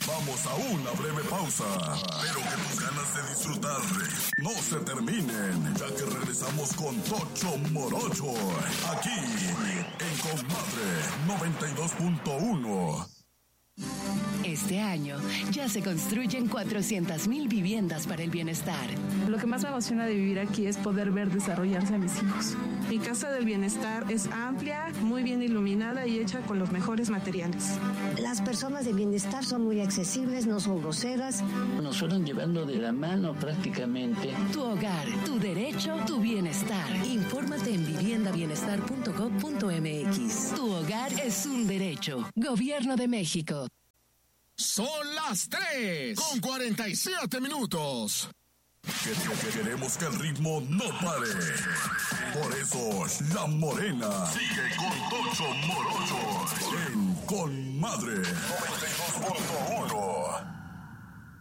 Vamos a una breve pausa, pero que tus ganas de disfrutar no se terminen, ya que regresamos con Tocho Morocho, aquí en Comadre 92.1. Este año ya se construyen 400,000 viviendas para el bienestar. Lo que más me emociona de vivir aquí es poder ver desarrollarse a mis hijos. Mi casa del bienestar es amplia, muy bien iluminada y hecha con los mejores materiales. Las personas de bienestar son muy accesibles, no son groseras. Nos fueron llevando de la mano prácticamente. Tu hogar, tu derecho, tu bienestar. Infórmate en viviendaBienestar.gov.mx. Tu hogar es un derecho. Gobierno de México. Son las 3:47. Que queremos que el ritmo no pare. Por eso, La Morena sigue con Tocho Morocho en Comadre 92.1.